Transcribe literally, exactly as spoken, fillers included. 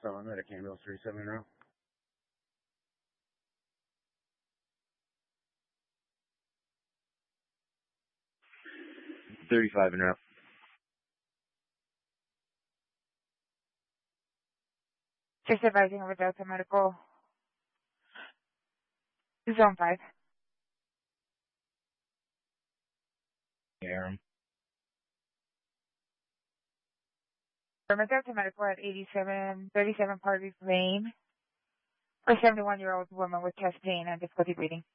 seven, Medic ambulance three seven en route. thirty-five en route. Just advising over Delta Medical. Zone five. Yeah. From Delta Medical at eighty-seven thirty-seven Party Lane for a seventy-one-year-old woman with chest pain and difficulty breathing.